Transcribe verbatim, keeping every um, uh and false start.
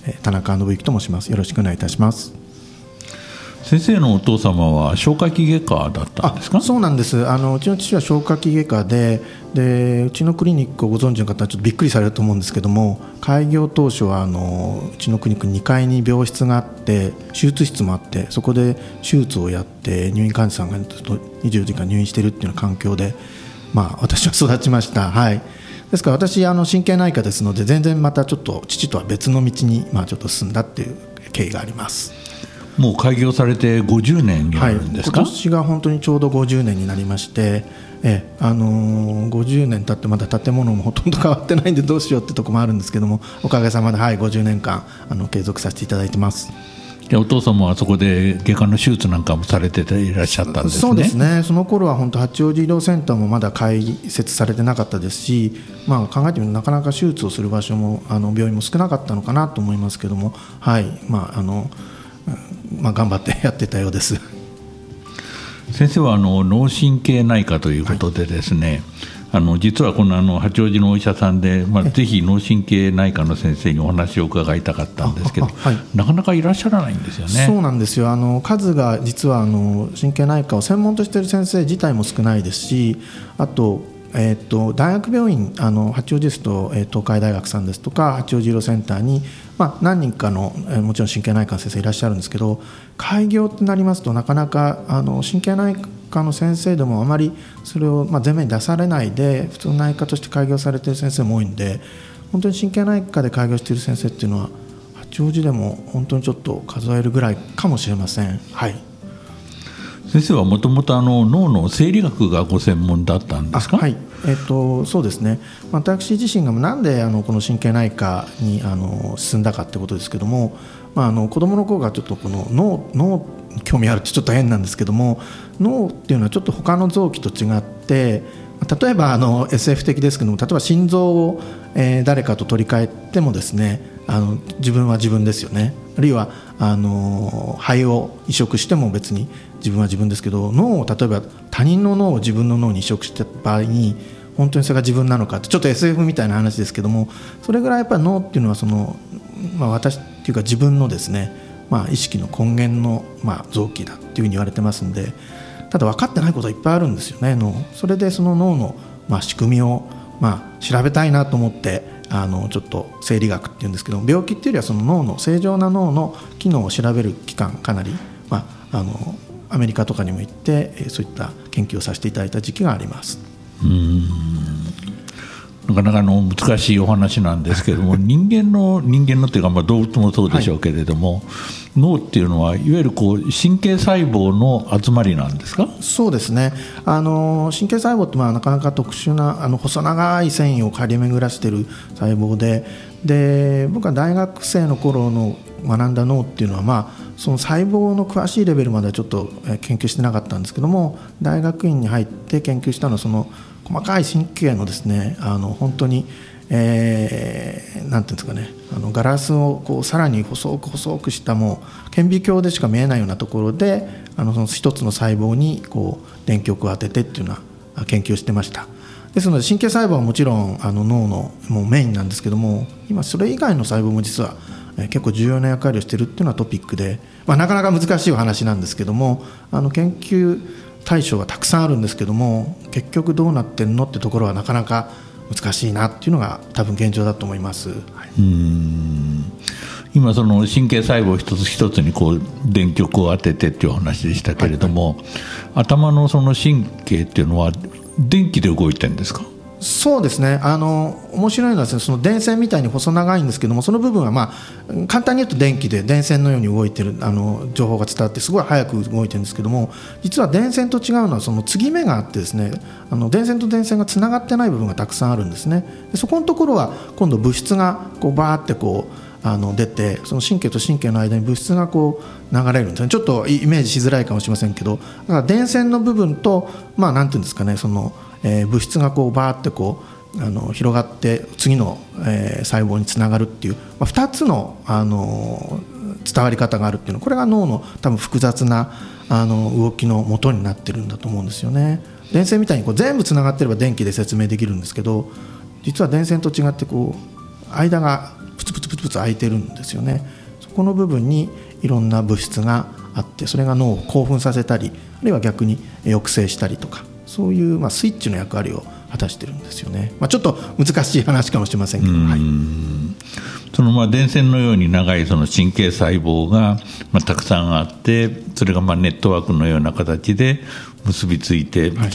田中信之と申します。よろしくお願いいたします。 先生のお父様は消化器外科だったんですか？ そうなんです。あのうちの父は消化器外科で、でうちのクリニックをご存知の方はちょっとびっくりされると思うんですけども、開業当初はあのうちのクリニックにかいに病室があって手術室もあって、そこで手術をやって入院患者さんがにじゅうよじかん入院しているっていうような環境で、まあ、私は育ちました。はい、ですから私あの神経内科ですので、全然またちょっと父とは別の道に、まあ、ちょっと進んだっていう経緯があります。 もう開業されてごじゅうねんになるんですか？ はい、今年が本当にちょうどごじゅうねんになりまして、えあのー、ごじゅうねん経ってまだ建物もほとんど変わってないんでどうしようってとこもあるんですけども、おかげさまで、はい、ごじゅうねんかんあの継続させていただいてます。 でお父様はそこで外科の手術なんかもされていらっしゃったんですね。 そうですね。その頃は本当八王子医療センターもまだ開設されてなかったですし、まあ、考えてみるとなかなか手術をする場所もあの病院も少なかったのかなと思いますけども、はい、まああのまあ、頑張ってやってたようです。 先生はあの脳神経内科ということでですね、はい、あの実はこのあの八王子のお医者さんで、まあ、ぜひ脳神経内科の先生にお話を伺いたかったんですけど、はい、なかなかいらっしゃらないんですよね。 そうなんですよ。あの数が実はあの神経内科を専門としている先生自体も少ないですし、あとえー、と大学病院、あの八王子ですと、えー、東海大学さんですとか八王子医療センターに、まあ、何人かの、えー、もちろん神経内科の先生いらっしゃるんですけど、開業ってなりますとなかなかあの神経内科の先生でもあまりそれを、まあ、前面に出されないで普通の内科として開業されている先生も多いんで、本当に神経内科で開業している先生っていうのは八王子でも本当にちょっと数えるぐらいかもしれません。はい。 先生はもともと脳の生理学がご専門だったんですか？ はい、えー、とそうですね。私自身がなんであのこの神経内科にあの進んだかってことですけども、まあ、あの子どもの頃からちょっとこの脳脳興味あるってちょっと変なんですけども、脳っていうのはちょっと他の臓器と違って、例えばあの エスエフ 的ですけども、例えば心臓を、えー、誰かと取り替えてもですね、あの自分は自分ですよね。あるいはあの肺を移植しても別に自分は自分ですけど、脳を例えば他人の脳を自分の脳に移植した場合に本当にそれが自分なのかって、ちょっと エスエフ みたいな話ですけども、それぐらいやっぱり脳っていうのはその、まあ、私っていうか自分のですね、まあ、意識の根源の、まあ、臓器だっていうふうに言われてますんで、ただ分かってないことはいっぱいあるんですよね、脳。それでその脳の、まあ、仕組みを、まあ、調べたいなと思ってあのちょっと生理学っていうんですけど、病気っていうよりはその脳の正常な脳の機能を調べる機関、かなり、まあ、あのアメリカとかにも行ってそういった研究をさせていただいた時期があります。 うーん、なかなかの難しいお話なんですけれども人間の人間のというか、まあ、動物もそうでしょうけれども、はい、脳っていうのはいわゆるこう神経細胞の集まりなんですか？ そうですね。あの神経細胞ってまあなかなか特殊なあの細長い繊維を張り巡らしている細胞で、で僕は大学生の頃の学んだ脳っていうのは、まあ、その細胞の詳しいレベルまではちょっと研究してなかったんですけども、大学院に入って研究したのはその細かい神経のですね、あの本当に、えー、なんていうんですかね、あのガラスをこうさらに細く細くしたもう顕微鏡でしか見えないようなところで、あのその一つの細胞にこう電極を当ててっていうような研究をしてました。ですので神経細胞はもちろんあの脳のもうメインなんですけども、今それ以外の細胞も実は結構重要な役割をしているっていうのはトピックで、まあ、なかなか難しいお話なんですけども、あの研究対象はたくさんあるんですけども、結局どうなってんのってところはなかなか難しいなっていうのが多分現状だと思います。はい、 うーん、今その神経細胞一つ一つにこう電極を当ててっていう話でしたけれども、はいはい、頭のその神経っていうのは電気で動いてるんですか？ そうですね。あの面白いのはですね、その電線みたいに細長いんですけども、その部分は、まあ、簡単に言うと電気で電線のように動いてる、あの情報が伝わってすごい早く動いてるんですけども、実は電線と違うのはその継ぎ目があってですね、あの電線と電線がつながってない部分がたくさんあるんですね。でそこのところは今度物質がこうバーってこうあの出て、その神経と神経の間に物質がこう流れるんですね。ちょっとイメージしづらいかもしれませんけど、だから電線の部分と、まあ、なんていうんですかね、そのえー、物質がこうバーってこうあの広がって次の、えー、細胞につながるっていう、まあ、ふたつの、あのー、伝わり方があるっていうの、これが脳の多分複雑なあの動きの元になってるんだと思うんですよね。電線みたいにこう全部つながってれば電気で説明できるんですけど、実は電線と違ってこう間がププツプツプツプツ開いてるんですよね。そこの部分にいろんな物質があって、それが脳を興奮させたり、あるいは逆に抑制したりとか、そういうまあスイッチの役割を果たしてるんですよね。まあ、ちょっと難しい話かもしれませんけど、はい、 そのまあ電線のように長いその神経細胞がまあたくさんあって、それがまあネットワークのような形で結びついて、はい、